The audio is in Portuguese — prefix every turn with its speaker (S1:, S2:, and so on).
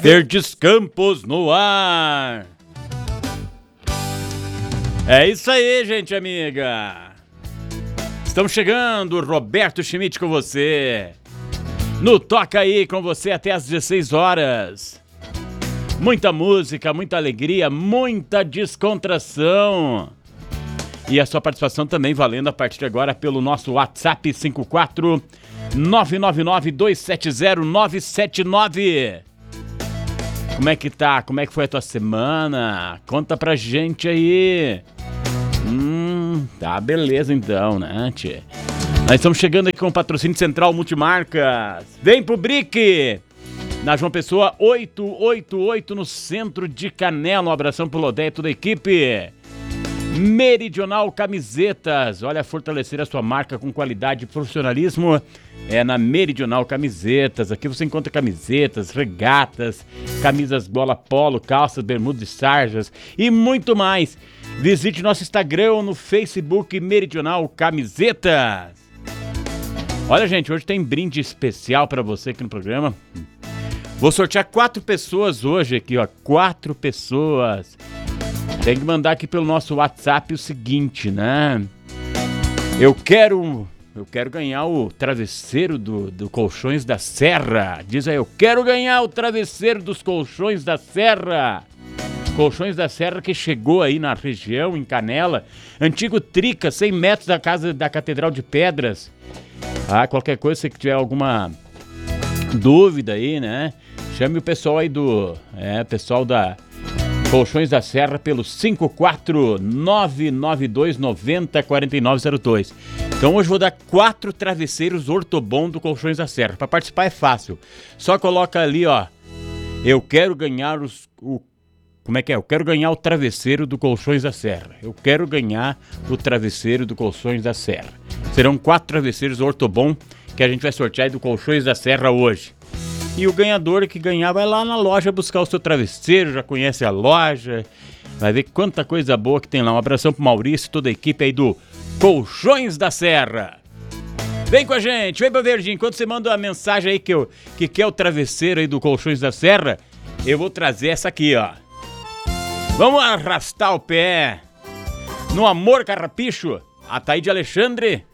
S1: Verdes Campos no ar. É isso aí, gente amiga. Estamos chegando, Roberto Schmidt com você. No Toca Aí com você até às 16 horas. Muita música, muita alegria, muita descontração. E a sua participação também valendo a partir de agora pelo nosso WhatsApp 54 999 270 979. Como é que tá? Como é que foi a tua semana? Conta pra gente aí. Tá, beleza então, né, tchê? Nós estamos chegando aqui com o patrocínio Central Multimarcas. Vem pro Brick! Na João Pessoa 888 no centro de Canela. Um abração pro Lodé e toda a equipe. Meridional Camisetas. Olha, fortalecer a sua marca com qualidade e profissionalismo é na Meridional Camisetas. Aqui você encontra camisetas, regatas, camisas bola polo, calças, bermudas e sarjas e muito mais. Visite nosso Instagram ou no Facebook Meridional Camisetas. Olha, gente, hoje tem brinde especial para você aqui no programa. Vou sortear 4 pessoas hoje aqui, ó. 4 pessoas. Tem que mandar aqui pelo nosso WhatsApp o seguinte, né? Eu quero ganhar o travesseiro do Colchões da Serra. Diz aí, eu quero ganhar o travesseiro dos Colchões da Serra. Colchões da Serra que chegou aí na região, em Canela. Antigo Trica, 100 metros da casa da Catedral de Pedras. Ah, qualquer coisa, se tiver alguma dúvida aí, né? Chame o pessoal aí pessoal da Colchões da Serra pelo 54992904902. Então hoje vou dar 4 travesseiros Ortobon do Colchões da Serra. Para participar é fácil. Só coloca ali, ó. Eu quero ganhar Como é que é? Eu quero ganhar o travesseiro do Colchões da Serra. Eu quero ganhar o travesseiro do Colchões da Serra. Serão 4 travesseiros Ortobon que a gente vai sortear aí do Colchões da Serra hoje. E o ganhador que ganhar vai lá na loja buscar o seu travesseiro, já conhece a loja, vai ver quanta coisa boa que tem lá. Um abração pro Maurício e toda a equipe aí do Colchões da Serra. Vem com a gente, vem pra Verdinho. Enquanto você manda uma mensagem aí que quer o travesseiro aí do Colchões da Serra, eu vou trazer essa aqui, ó. Vamos arrastar o pé no Amor Carrapicho, Ataíde Alexandre